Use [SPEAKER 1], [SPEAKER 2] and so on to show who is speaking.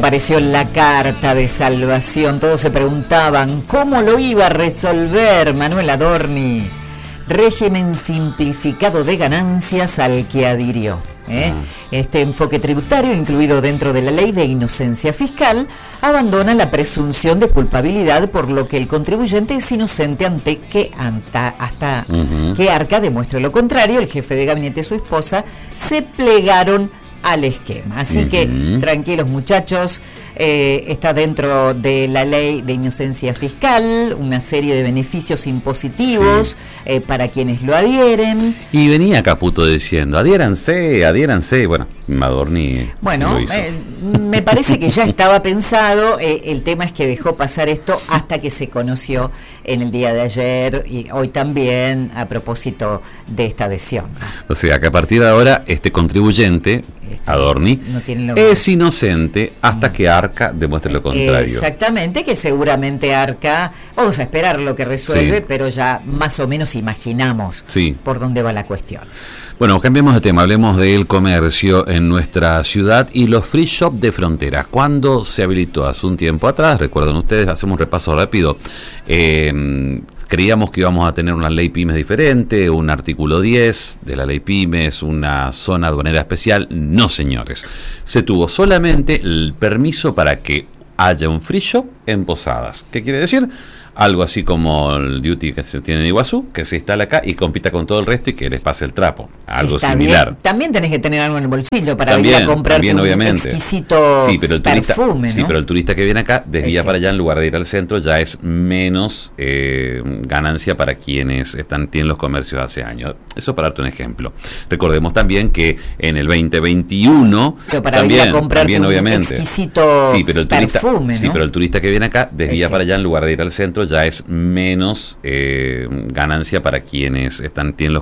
[SPEAKER 1] apareció la carta de salvación. Todos se preguntaban cómo lo iba a resolver Manuel Adorni. Régimen simplificado de ganancias al que adhirió. Este enfoque tributario, incluido dentro de la ley de inocencia fiscal, abandona la presunción de culpabilidad, por lo que el contribuyente es inocente hasta que Arca demuestre lo contrario. El jefe de gabinete y su esposa se plegaron al esquema. Así que tranquilos, muchachos, está dentro de la ley de inocencia fiscal una serie de beneficios impositivos para quienes lo adhieren.
[SPEAKER 2] Y venía Caputo diciendo, adhiéranse. Bueno, Adorni
[SPEAKER 1] bueno, me parece que ya estaba pensado. El tema es que dejó pasar esto hasta que se conoció en el día de ayer y hoy también, a propósito de esta adhesión.
[SPEAKER 2] O sea, que a partir de ahora este contribuyente, Adorni,
[SPEAKER 1] no
[SPEAKER 2] es inocente hasta que Arca demuestre lo contrario.
[SPEAKER 1] Exactamente, que seguramente Arca, vamos a esperar lo que resuelve, pero ya más o menos imaginamos por dónde va la cuestión.
[SPEAKER 2] Bueno, cambiemos de tema, hablemos del comercio en nuestra ciudad y los free shop de frontera. ¿Cuándo se habilitó? Hace un tiempo atrás, recuerdan ustedes, hacemos un repaso rápido. Creíamos que íbamos a tener una ley pymes diferente, un artículo 10 de la ley pymes, una zona aduanera especial. No, señores. Se tuvo solamente el permiso para que haya un free shop en Posadas. ¿Qué quiere decir? Algo así como el duty que se tiene en Iguazú, que se instala acá y compita con todo el resto y que les pase el trapo. Algo
[SPEAKER 1] está
[SPEAKER 2] similar.
[SPEAKER 1] Bien. También tenés que tener algo en el bolsillo para ir a comprarte un exquisito perfume, ¿no?
[SPEAKER 2] Sí, pero el turista que viene acá desvía para allá en lugar de ir al centro, ya es menos ganancia para quienes tienen los comercios hace años. Eso para darte un ejemplo. Recordemos también que en el 2021
[SPEAKER 1] para
[SPEAKER 2] también,
[SPEAKER 1] ir a comprarte un
[SPEAKER 2] obviamente,
[SPEAKER 1] exquisito perfume, ¿no?
[SPEAKER 2] Sí, pero el turista que viene acá desvía para allá en lugar de ir al centro, ya es menos ganancia para quienes tienen los